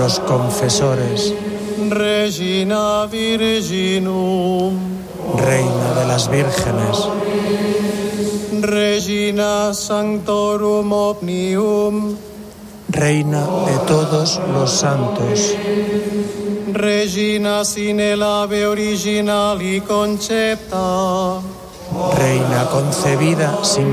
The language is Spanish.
los confesores, Regina Virginum, Reina de las vírgenes, Regina Sanctorum Omnium, Reina de todos los santos, Regina sine labe originali concepta, Reina concebida sin